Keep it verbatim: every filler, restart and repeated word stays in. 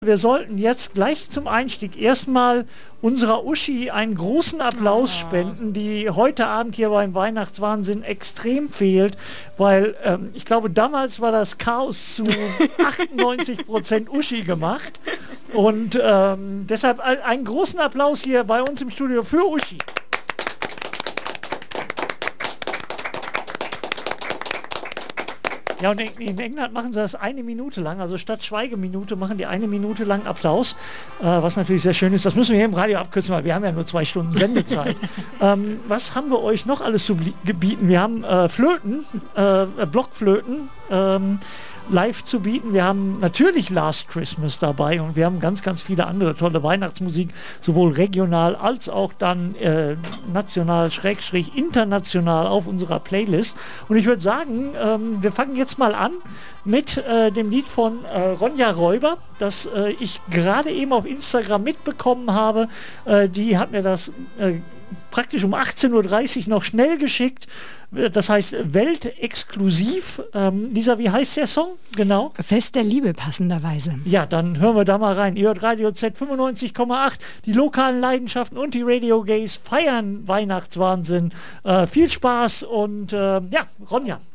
Wir sollten jetzt gleich zum Einstieg erstmal unserer Uschi einen großen Applaus spenden, die heute Abend hier beim Weihnachtswahnsinn extrem fehlt, weil ähm, ich glaube, damals war das Chaos zu achtundneunzig Prozent Uschi gemacht und ähm, deshalb einen großen Applaus hier bei uns im Studio für Uschi. Ja, und in England machen sie das eine Minute lang, also statt Schweigeminute machen die eine Minute lang Applaus, äh, was natürlich sehr schön ist. Das müssen wir hier im Radio abkürzen, weil wir haben ja nur zwei Stunden Sendezeit. ähm, was haben wir euch noch alles zu bieten? Wir haben äh, Flöten, äh, Blockflöten, ähm, live zu bieten. Wir haben natürlich Last Christmas dabei und wir haben ganz, ganz viele andere tolle Weihnachtsmusik, sowohl regional als auch dann äh, national, schrägstrich international auf unserer Playlist. Und ich würde sagen, ähm, wir fangen jetzt mal an mit äh, dem Lied von äh, Ronja Räuber, das äh, ich gerade eben auf Instagram mitbekommen habe. Äh, die hat mir das äh, praktisch um achtzehn Uhr dreißig noch schnell geschickt. Das heißt weltexklusiv. Ähm, Lisa, wie heißt der Song? Genau. Fest der Liebe passenderweise. Ja, dann hören wir da mal rein. Ihr hört Radio Z fünfundneunzig Komma acht. Die lokalen Leidenschaften und die Radio Gays feiern Weihnachtswahnsinn. Äh, viel Spaß und äh, ja, Ronja.